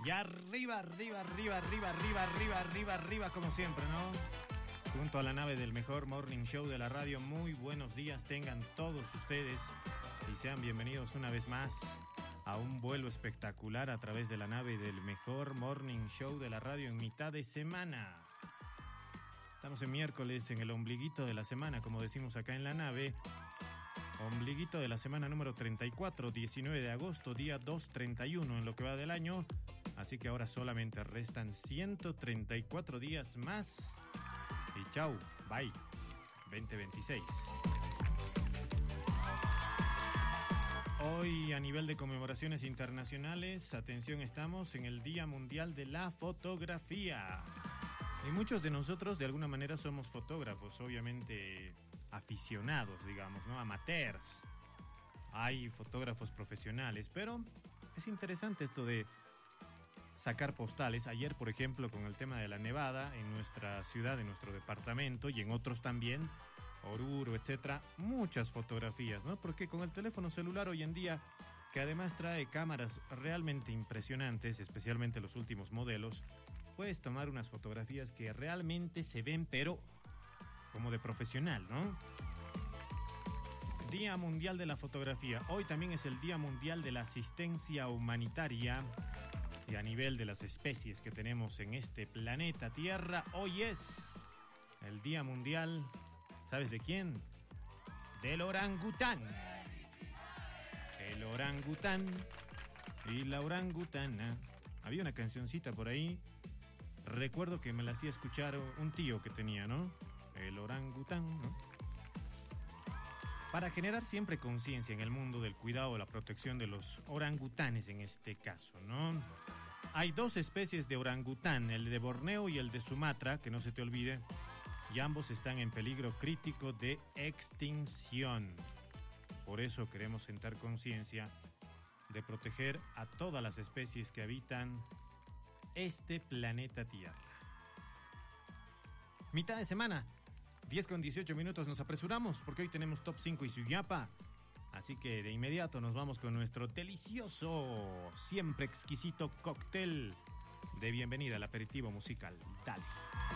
Y arriba, como siempre, ¿no? Junto a la nave del mejor morning show de la radio. Muy buenos días tengan todos ustedes y sean bienvenidos una vez más a un vuelo espectacular a través de la nave del mejor morning show de la radio en mitad de semana. Estamos en miércoles, en el ombliguito de la semana, como decimos acá en la nave. Ombliguito de la semana número 34, 19 de agosto, día 231 en lo que va del año. Así que ahora solamente restan 134 días más. Y chau, bye, 2026. Hoy a nivel de conmemoraciones internacionales, atención, estamos en el Día Mundial de la Fotografía. Y muchos de nosotros de alguna manera somos fotógrafos, obviamente aficionados, digamos, ¿no? Amateurs. Hay fotógrafos profesionales, pero es interesante esto de sacar postales. Ayer, por ejemplo, con el tema de la nevada en nuestra ciudad, en nuestro departamento y en otros también, Oruro, etcétera, muchas fotografías, ¿no? Porque con el teléfono celular hoy en día, que además trae cámaras realmente impresionantes, especialmente los últimos modelos, puedes tomar unas fotografías que realmente se ven, pero como de profesional, ¿no? Día Mundial de la Fotografía. Hoy también es el Día Mundial de la Asistencia Humanitaria. Y a nivel de las especies que tenemos en este planeta Tierra, hoy es el Día Mundial, ¿sabes de quién? Del orangután. El orangután y la orangutana. Había una cancioncita por ahí. Recuerdo que me la hacía escuchar un tío que tenía, ¿no? El orangután, ¿no? Para generar siempre conciencia en el mundo del cuidado o la protección de los orangutanes en este caso, ¿no? Hay dos especies de orangután, el de Borneo y el de Sumatra, que no se te olvide, y ambos están en peligro crítico de extinción. Por eso queremos sentar conciencia de proteger a todas las especies que habitan este planeta Tierra. Mitad de semana, 10:18 nos apresuramos porque hoy tenemos Top 5 y Suyapa. Así que de inmediato nos vamos con nuestro delicioso, siempre exquisito cóctel de bienvenida al aperitivo musical. Dale.